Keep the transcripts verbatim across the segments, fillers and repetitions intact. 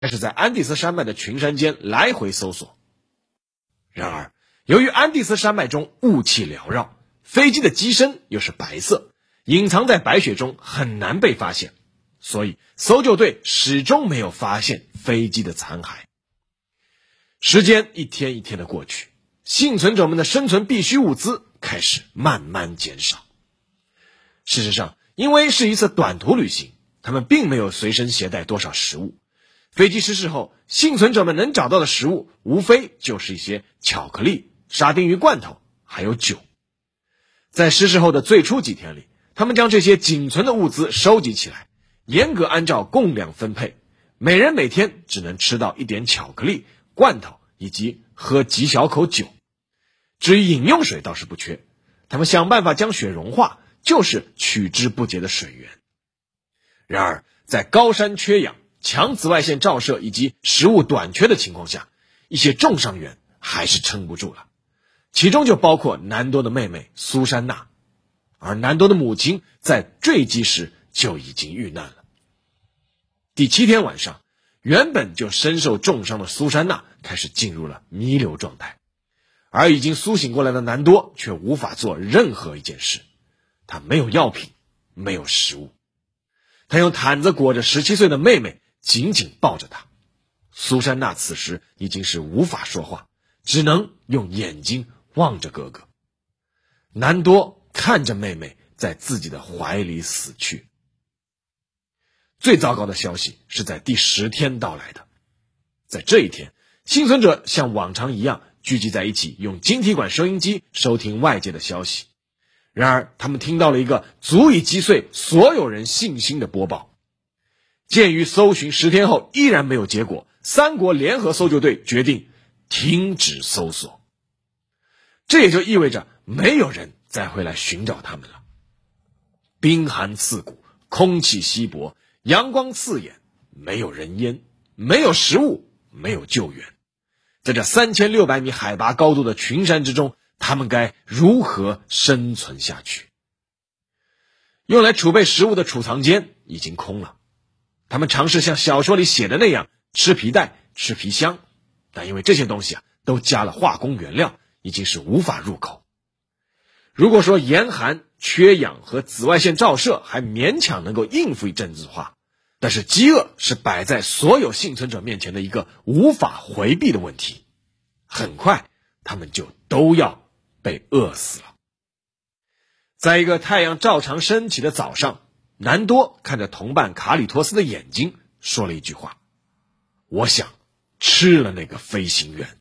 开始在安第斯山脉的群山间来回搜索。然而，由于安第斯山脉中雾气缭绕，飞机的机身又是白色，隐藏在白雪中很难被发现，所以搜救队始终没有发现飞机的残骸。时间一天一天的过去，幸存者们的生存必需物资开始慢慢减少。事实上，因为是一次短途旅行，他们并没有随身携带多少食物。飞机失事后，幸存者们能找到的食物无非就是一些巧克力、沙丁鱼罐头还有酒。在失事后的最初几天里，他们将这些仅存的物资收集起来，严格按照供量分配，每人每天只能吃到一点巧克力、罐头以及喝几小口酒。至于饮用水倒是不缺，他们想办法将雪融化，就是取之不竭的水源。然而在高山缺氧、强紫外线照射以及食物短缺的情况下，一些重伤员还是撑不住了，其中就包括南多的妹妹苏珊娜，而南多的母亲在坠机时就已经遇难了。第七天晚上，原本就身受重伤的苏珊娜开始进入了弥留状态，而已经苏醒过来的南多却无法做任何一件事。他没有药品，没有食物，他用毯子裹着十七岁的妹妹，紧紧抱着她。苏珊娜此时已经是无法说话，只能用眼睛望着哥哥。南多看着妹妹在自己的怀里死去。最糟糕的消息是在第十天到来的。在这一天，幸存者像往常一样聚集在一起，用晶体管收音机收听外界的消息。然而他们听到了一个足以击碎所有人信心的播报。鉴于搜寻十天后依然没有结果，三国联合搜救队决定停止搜索。这也就意味着没有人再会来寻找他们了。冰寒刺骨，空气稀薄，阳光刺眼，没有人烟，没有食物，没有救援。在这三千六百米海拔高度的群山之中，他们该如何生存下去？用来储备食物的储藏间已经空了。他们尝试像小说里写的那样吃皮带、吃皮箱，但因为这些东西啊都加了化工原料，已经是无法入口。如果说严寒、缺氧和紫外线照射还勉强能够应付一阵子的话，但是饥饿是摆在所有幸存者面前的一个无法回避的问题。很快他们就都要被饿死了。在一个太阳照常升起的早上，南多看着同伴卡里托斯的眼睛，说了一句话：我想吃了那个飞行员。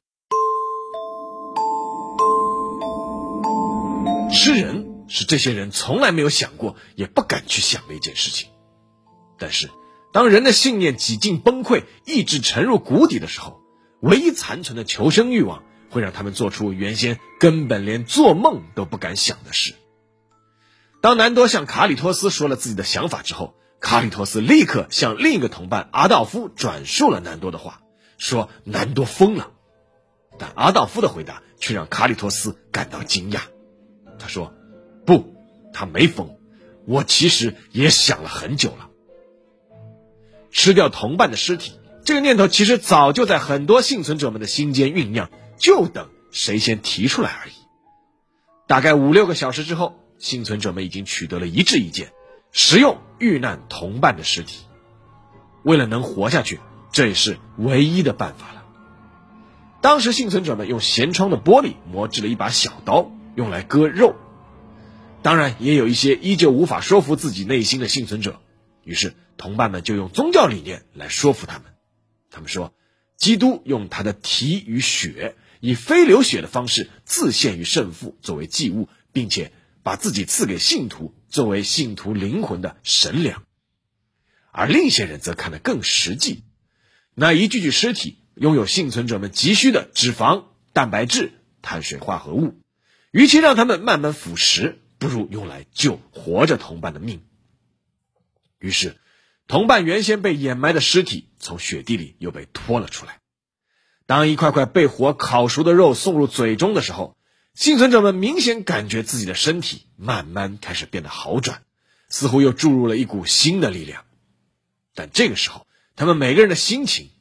吃人是这些人从来没有想过也不敢去想的一件事情。但是当人的信念几近崩溃，意志沉入谷底的时候，唯一残存的求生欲望会让他们做出原先根本连做梦都不敢想的事。当南多向卡里托斯说了自己的想法之后，卡里托斯立刻向另一个同伴阿道夫转述了南多的话，说南多疯了。但阿道夫的回答却让卡里托斯感到惊讶。他说，不，他没疯，我其实也想了很久了。吃掉同伴的尸体，这个念头其实早就在很多幸存者们的心间酝酿，就等谁先提出来而已。大概五六个小时之后，幸存者们已经取得了一致意见，食用遇难同伴的尸体。为了能活下去，这也是唯一的办法了。当时幸存者们用舷窗的玻璃磨制了一把小刀，用来割肉。当然也有一些依旧无法说服自己内心的幸存者，于是同伴们就用宗教理念来说服他们。他们说，基督用他的体与血，以非流血的方式自献于圣父作为祭物，并且把自己赐给信徒作为信徒灵魂的神粮。而另一些人则看得更实际，那一具具尸体拥有幸存者们急需的脂肪、蛋白质、碳水化合物，与其让他们慢慢腐蚀，不如用来救活着同伴的命。于是同伴原先被掩埋的尸体从雪地里又被拖了出来。当一块块被火烤熟的肉送入嘴中的时候，幸存者们明显感觉自己的身体慢慢开始变得好转，似乎又注入了一股新的力量。但这个时候他们每个人的心情